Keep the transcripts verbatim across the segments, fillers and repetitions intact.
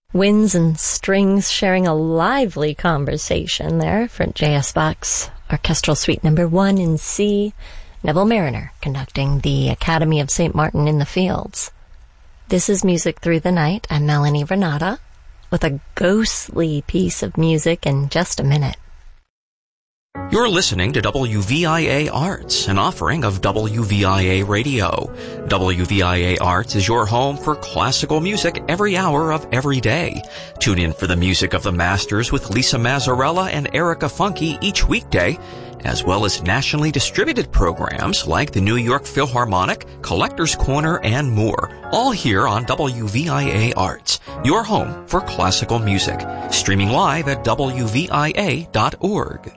Winds and strings sharing a lively conversation there for J S Bach's Orchestral Suite Number One in C. Neville Mariner conducting the Academy of Saint Martin in the Fields. This is Music Through the Night. I'm Melanie Renata with a ghostly piece of music in just a minute. You're listening to W V I A Arts, an offering of W V I A Radio. W V I A Arts is your home for classical music every hour of every day. Tune in for the music of the masters with Lisa Mazzarella and Erica Funke each weekday, as well as nationally distributed programs like the New York Philharmonic, Collector's Corner, and more. All here on W V I A Arts, your home for classical music. Streaming live at W V I A dot org.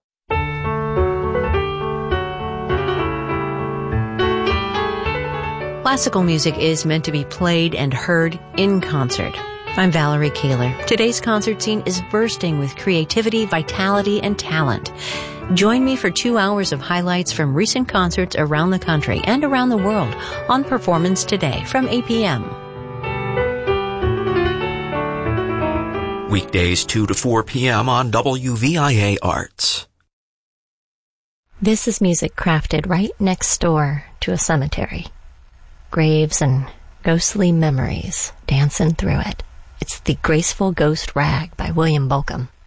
Classical music is meant to be played and heard in concert. I'm Valerie Keeler. Today's concert scene is bursting with creativity, vitality, and talent. Join me for two hours of highlights from recent concerts around the country and around the world on Performance Today from eight p.m. Weekdays two to four p.m. on W V I A Arts. This is music crafted right next door to a cemetery. Graves and ghostly memories dancing through it. It's The Graceful Ghost Rag by William Bolcom.